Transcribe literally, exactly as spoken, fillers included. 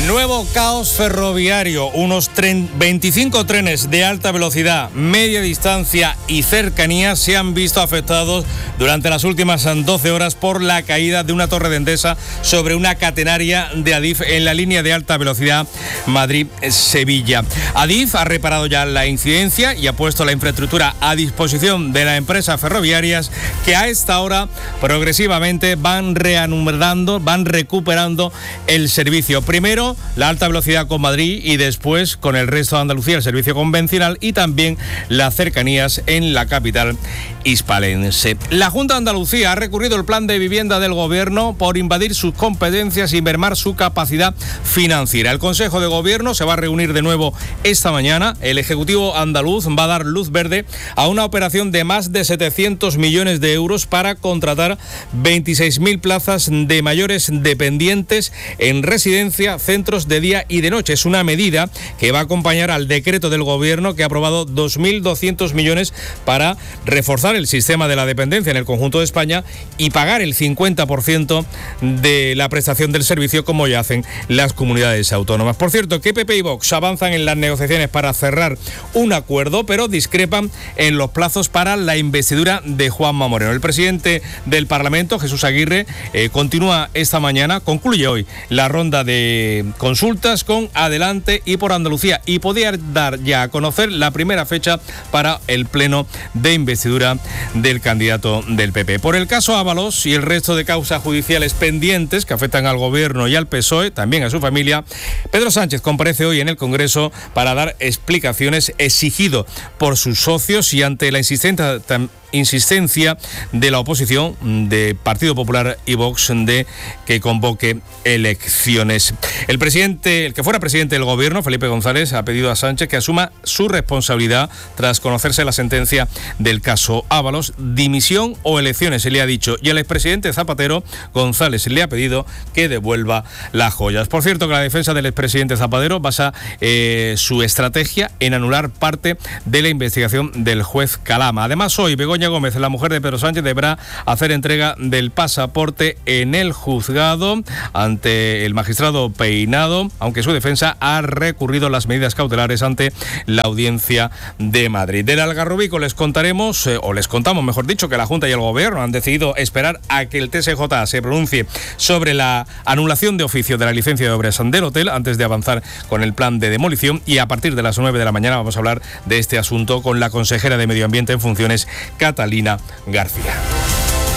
Nuevo caos ferroviario. Unos veinticinco trenes de alta velocidad, media distancia y cercanía se han visto afectados durante las últimas doce horas por la caída de una torre de Endesa sobre una catenaria de Adif en la línea de alta velocidad Madrid-Sevilla. Adif ha reparado ya la incidencia y ha puesto la infraestructura a disposición de las empresas ferroviarias, que a esta hora progresivamente van reanudando, van recuperando el servicio. Primero la alta velocidad con Madrid y después con el resto de Andalucía el servicio convencional y también las cercanías en la capital hispalense. La Junta de Andalucía ha recurrido el plan de vivienda del Gobierno por invadir sus competencias y mermar su capacidad financiera. El Consejo de Gobierno se va a reunir de nuevo esta mañana. El Ejecutivo andaluz va a dar luz verde a una operación de más de setecientos millones de euros para contratar veintiséis mil plazas de mayores dependientes en residencia, centros de día y de noche. Es una medida que va a acompañar al decreto del Gobierno que ha aprobado dos mil doscientos millones para reforzar el sistema de la dependencia en el conjunto de España y pagar el cincuenta por ciento de la prestación del servicio, como ya hacen las comunidades autónomas. Por cierto, que P P y Vox avanzan en las negociaciones para cerrar un acuerdo, pero discrepan en los plazos para la investidura de Juanma Moreno. El presidente del Parlamento, Jesús Aguirre, eh, continúa esta mañana, concluye hoy la ronda de consultas con Adelante y por Andalucía y podía dar ya a conocer la primera fecha para el pleno de investidura del candidato del P P. Por el caso Ábalos y el resto de causas judiciales pendientes que afectan al Gobierno y al P S O E, también a su familia, Pedro Sánchez comparece hoy en el Congreso para dar explicaciones, exigido por sus socios y ante la insistencia insistencia de la oposición de Partido Popular y Vox de que convoque elecciones. El presidente, el que fuera presidente del Gobierno, Felipe González, ha pedido a Sánchez que asuma su responsabilidad tras conocerse la sentencia del caso Ábalos, dimisión o elecciones, se le ha dicho, y el expresidente Zapatero, González, le ha pedido que devuelva las joyas. Por cierto, que la defensa del expresidente Zapatero basa eh, su estrategia en anular parte de la investigación del juez Calama. Además, hoy Begoña Gómez, la mujer de Pedro Sánchez, deberá hacer entrega del pasaporte en el juzgado ante el magistrado Peinado, aunque su defensa ha recurrido las medidas cautelares ante la Audiencia de Madrid. Del Algarrobico les contaremos, eh, o les contamos, mejor dicho, que la Junta y el Gobierno han decidido esperar a que el T S J se pronuncie sobre la anulación de oficio de la licencia de obras del hotel antes de avanzar con el plan de demolición, y a partir de las nueve de la mañana vamos a hablar de este asunto con la consejera de Medio Ambiente en funciones, Catalina García.